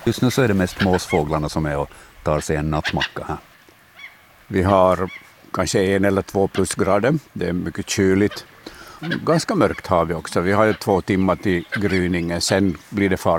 Just nu så är det mest måsfåglarna som är och tar sig en nattmacka här. Vi har kanske 1 eller 2 plusgrader. Det är mycket kyligt. Ganska mörkt har vi också. Vi har ju 2 timmar till gryningen. Sen blir det farligt.